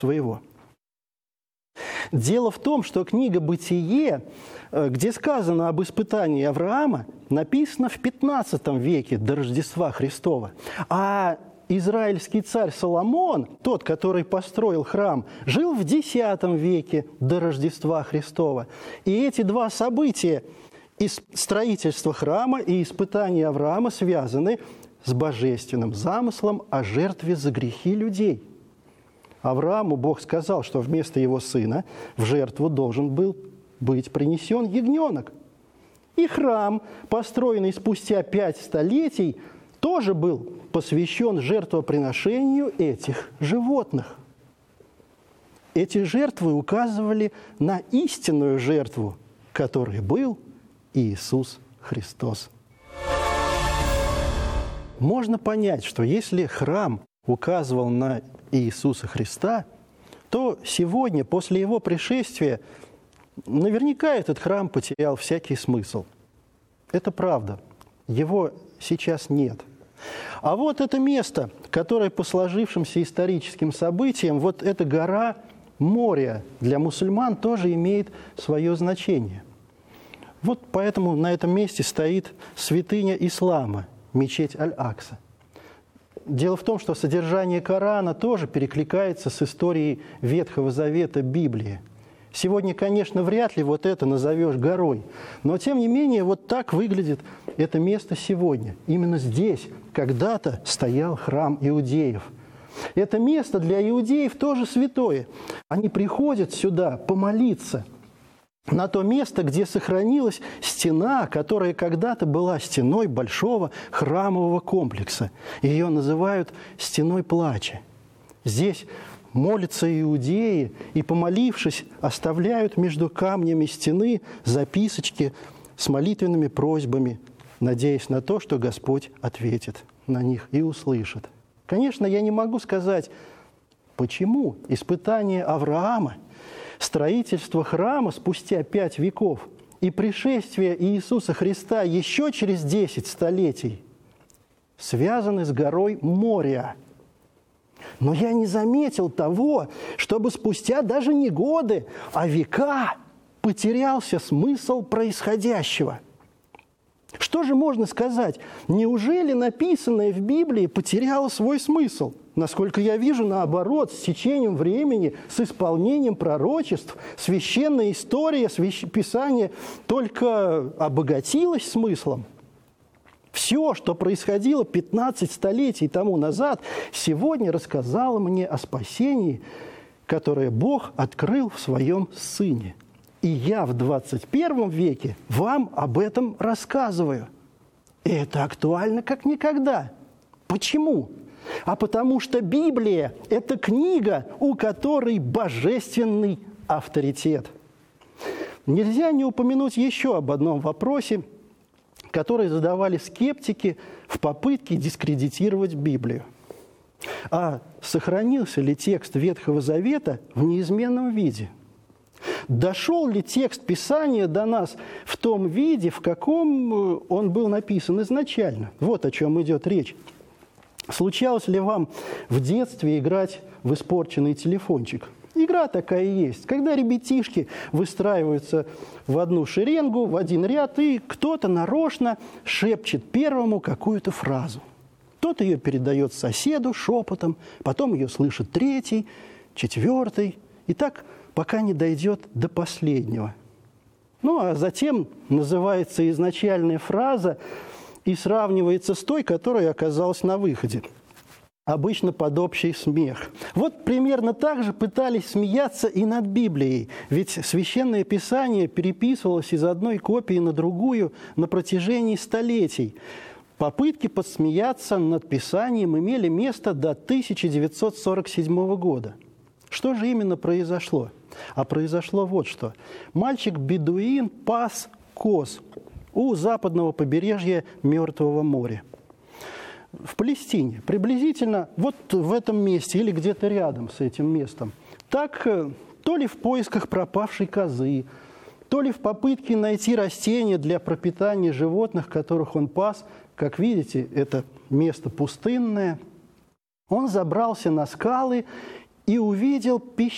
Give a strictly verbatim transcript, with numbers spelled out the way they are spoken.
своего. Дело в том, что книга «Бытие», где сказано об испытании Авраама, написана в пятнадцатом веке до Рождества Христова. А израильский царь Соломон, тот, который построил храм, жил в десятом веке до Рождества Христова. И эти два события, строительство храма и испытание Авраама, связаны с божественным замыслом о жертве за грехи людей. Аврааму Бог сказал, что вместо его сына в жертву должен был быть принесен ягненок. И храм, построенный спустя пять столетий, тоже был посвящен жертвоприношению этих животных. Эти жертвы указывали на истинную жертву, которой был Иисус Христос. Можно понять, что если храм указывал на Иисуса Христа, то сегодня, после Его пришествия, наверняка этот храм потерял всякий смысл. Это правда. Его сейчас нет. А вот это место, которое по сложившимся историческим событиям, вот эта гора Мория для мусульман тоже имеет свое значение. Вот поэтому на этом месте стоит святыня ислама, мечеть Аль-Акса. Дело в том, что содержание Корана тоже перекликается с историей Ветхого Завета Библии. Сегодня, конечно, вряд ли вот это назовешь горой, но, тем не менее, вот так выглядит это место сегодня. Именно здесь когда-то стоял храм иудеев. Это место для иудеев тоже святое. Они приходят сюда помолиться на то место, где сохранилась стена, которая когда-то была стеной большого храмового комплекса. Ее называют «стеной плача». Здесь молятся иудеи и, помолившись, оставляют между камнями стены записочки с молитвенными просьбами, надеясь на то, что Господь ответит на них и услышит. Конечно, я не могу сказать, почему испытание Авраама, строительство храма спустя пять веков и пришествие Иисуса Христа еще через десять столетий связаны с горой Мория. Но я не заметил того, чтобы спустя даже не годы, а века потерялся смысл происходящего. Что же можно сказать? Неужели написанное в Библии потеряло свой смысл? Насколько я вижу, наоборот, с течением времени, с исполнением пророчеств, священная история, свящ... Писание только обогатилось смыслом. Все, что происходило пятнадцать столетий тому назад, сегодня рассказало мне о спасении, которое Бог открыл в Своем Сыне. И я в двадцать первом веке вам об этом рассказываю. И это актуально как никогда. Почему? А потому что Библия – это книга, у которой божественный авторитет. Нельзя не упомянуть еще об одном вопросе, который задавали скептики в попытке дискредитировать Библию. А сохранился ли текст Ветхого Завета в неизменном виде? Дошел ли текст Писания до нас в том виде, в каком он был написан изначально? Вот о чем идет речь. Случалось ли вам в детстве играть в испорченный телефончик? Игра такая есть, когда ребятишки выстраиваются в одну шеренгу, в один ряд, и кто-то нарочно шепчет первому какую-то фразу. Тот ее передает соседу шепотом, потом ее слышит третий, четвертый, и так пока не дойдет до последнего. Ну, а затем называется изначальная фраза и сравнивается с той, которая оказалась на выходе. Обычно под общий смех. Вот примерно так же пытались смеяться и над Библией, ведь Священное Писание переписывалось из одной копии на другую на протяжении столетий. Попытки подсмеяться над Писанием имели место до тысяча девятьсот сорок седьмого года. Что же именно произошло? А произошло вот что. Мальчик-бедуин пас коз у западного побережья Мертвого моря. В Палестине, приблизительно вот в этом месте или где-то рядом с этим местом. Так, то ли в поисках пропавшей козы, то ли в попытке найти растения для пропитания животных, которых он пас. Как видите, это место пустынное. Он забрался на скалы и увидел пещеру,